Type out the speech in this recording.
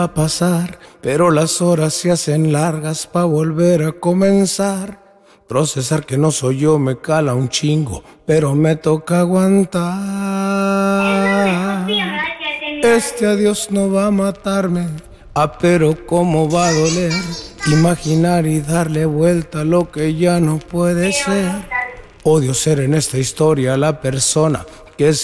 a pasar, pero las horas se hacen largas pa' volver a comenzar. Procesar que no soy yo me cala un chingo, pero me toca aguantar. Este adiós no va a matarme, pero cómo va a doler. Imaginar y darle vuelta a lo que ya no puede ser. Odio ser en esta historia la persona que